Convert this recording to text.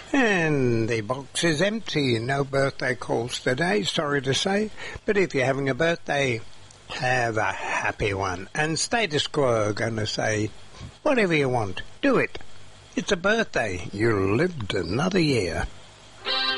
And the box is empty. No birthday calls today, sorry to say. But if you're having a birthday, have a happy one. And Status Quo are going to say, whatever you want, do it. It's a birthday. You lived another year.